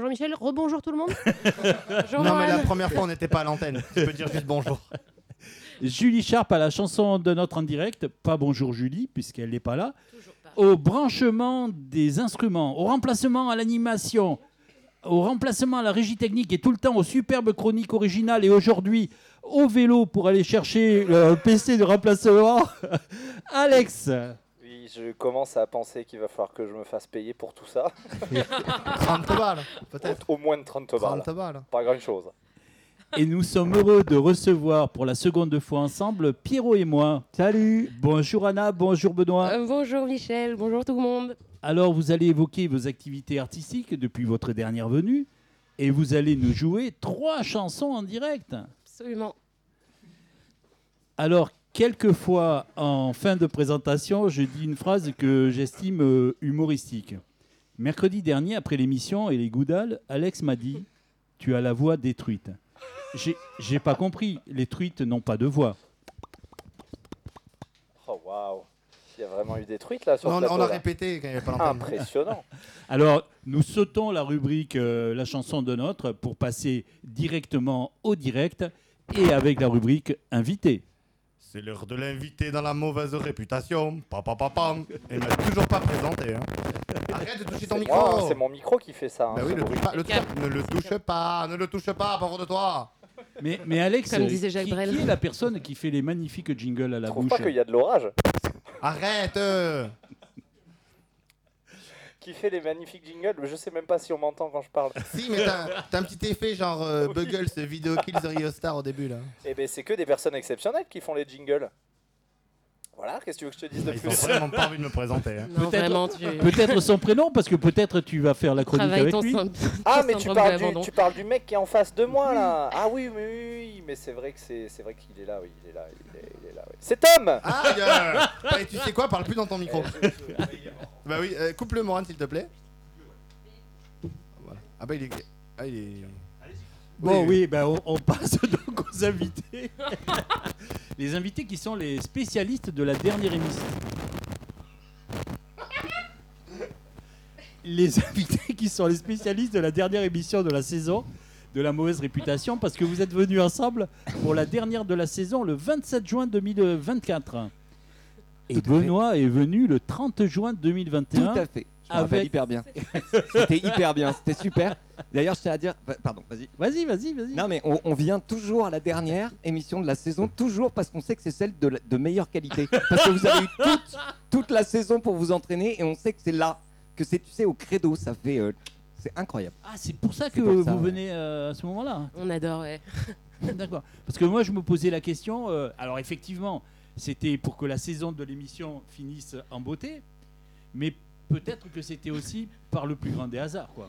Bonjour Michel, rebonjour tout le monde. Non, mais la première fois, on n'était pas à l'antenne. Tu peux dire juste bonjour. Julie Sharp à la chanson de notre en direct. Pas bonjour Julie, puisqu'elle n'est pas là. Toujours pas. Au branchement des instruments, au remplacement à l'animation, au remplacement à la régie technique et tout le temps aux superbes chroniques originales et aujourd'hui au vélo pour aller chercher le PC de remplacement. Alex. Oui, je commence à penser qu'il va falloir que je me fasse payer pour tout ça. 30 balles, peut-être. Au moins de 30 balles. 30 balles. Pas grand-chose. Et nous sommes heureux de recevoir pour la seconde fois ensemble Pierrot et moi. Salut. Bonjour Anna, bonjour Benoît. Bonjour Michel, bonjour tout le monde. Alors vous allez évoquer vos activités artistiques depuis votre dernière venue et vous allez nous jouer 3 chansons en direct. Absolument. Alors quelquefois en fin de présentation, je dis une phrase que j'estime humoristique. Mercredi dernier, après l'émission et les goudales, Alex m'a dit « Tu as la voix des truites ». J'ai pas compris, les truites n'ont pas de voix. Oh waouh. Il y a vraiment eu des truites là sur On ce plateau, a là. répété quand il n'y avait pas l'antenne. Impressionnant. Alors, nous sautons la rubrique La chanson de notre pour passer directement au direct et avec la rubrique Invité. C'est l'heure de l'invité dans la mauvaise réputation. Pam. Il m'a toujours pas présenté. Hein. Arrête de toucher ton C'est micro. moi, c'est mon micro qui fait ça. Hein, Bah oui, ce le bruit. touche pas, ne le touche pas, pauvre de toi. Mais Alex, Comme disait Jacques qui Brel. est la personne qui fait les magnifiques jingles à la Je trouve bouche? pas qu'il y a de l'orage. Arrête. Qui fait les magnifiques jingles. Je sais même pas si on m'entend quand je parle. Si, mais t'as un petit effet genre Buggles, Video Kills the Rio Star au début là. Eh ben c'est que des personnes exceptionnelles qui font les jingles. Voilà, qu'est-ce que tu veux que je te dise de Ils plus? ont vraiment pas envie de me présenter. Hein. Non, vraiment, tu Peut-être son prénom, parce que peut-être tu vas faire la chronique travailles avec ton lui. Ah mais tu syndrome de parles, l'abandon. tu parles du mec qui est en face de moi là. Ah oui, mais c'est vrai que c'est vrai qu'il est là, oui, il est là, oui. C'est Tom. Aïe. Et tu sais quoi, parle plus dans ton micro. Bah oui, coupe-le Moran s'il te plaît. Voilà. Ah bah il est... Ah, il est... Bon, oui, ben, on passe donc aux invités. Les invités qui sont les spécialistes de la dernière émission. Les invités qui sont les spécialistes de la dernière émission de la saison, de la mauvaise réputation, parce que vous êtes venus ensemble pour la dernière de la saison le 27 juin 2024. Et Benoît est venu le 30 juin 2021. Tout à fait. Je me rappelle hyper bien. C'était hyper bien, c'était super. D'ailleurs, je tiens à dire... Pardon, vas-y. Vas-y. Non, mais on vient toujours à la dernière émission de la saison, toujours parce qu'on sait que c'est celle de meilleure qualité. Parce que vous avez eu toute la saison pour vous entraîner et on sait que c'est là, que c'est, tu sais, au credo, ça fait... c'est incroyable. Ah, c'est pour ça que C'est pour ça, vous ouais. venez à ce moment-là. On adore, ouais. D'accord. Parce que moi, je me posais la question. Alors, effectivement, c'était pour que la saison de l'émission finisse en beauté, mais peut-être que c'était aussi par le plus grand des hasards, quoi.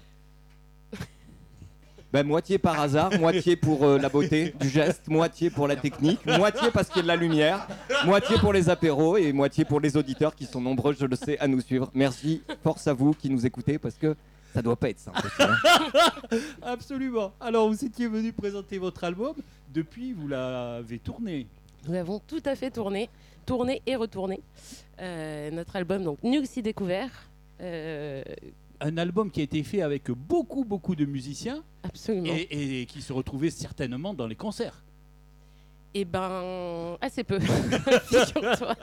Ben, moitié par hasard, moitié pour la beauté du geste, moitié pour la technique, moitié parce qu'il y a de la lumière, moitié pour les apéros et moitié pour les auditeurs qui sont nombreux, je le sais, à nous suivre. Merci, force à vous qui nous écoutez parce que ça doit pas être simple aussi, hein. Absolument. Alors, vous étiez venu présenter votre album. Depuis, vous l'avez tourné. Nous avons tout à fait tourné et retourné notre album, donc Nux y découvert. Un album qui a été fait avec beaucoup de musiciens Absolument. et qui se retrouvait certainement dans les concerts. Eh ben, assez peu, figure-toi.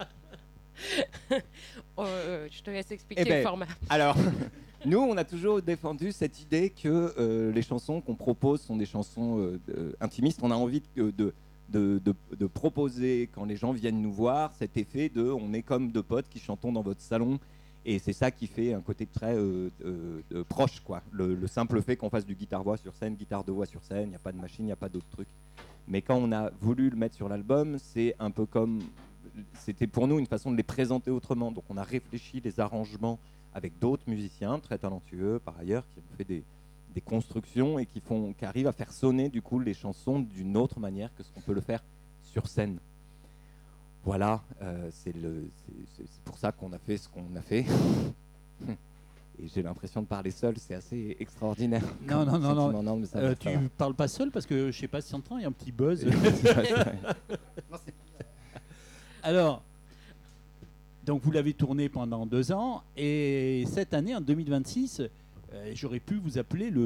Je te laisse expliquer Eh ben, le format. Alors, nous, on a toujours défendu cette idée que les chansons qu'on propose sont des chansons intimistes. On a envie de proposer, quand les gens viennent nous voir, cet effet de on est comme deux potes qui chantons dans votre salon. Et c'est ça qui fait un côté très proche, quoi. Le simple fait qu'on fasse du guitare-voix sur scène, guitare de voix sur scène, il n'y a pas de machine, il n'y a pas d'autres trucs. Mais quand on a voulu le mettre sur l'album, c'est un peu comme... C'était pour nous une façon de les présenter autrement. Donc on a réfléchi les arrangements avec d'autres musiciens très talentueux, par ailleurs, qui ont fait des constructions et qui arrivent à faire sonner du coup les chansons d'une autre manière que ce qu'on peut le faire sur scène. Voilà, c'est pour ça qu'on a fait ce qu'on a fait. Et j'ai l'impression de parler seul, c'est assez extraordinaire. Non. Mais ça va, Tu ça va. parles pas seul parce que je sais pas si tu entends, il y a un petit buzz. Alors, donc vous l'avez tourné pendant 2 ans et cette année, en 2026, j'aurais pu vous appeler le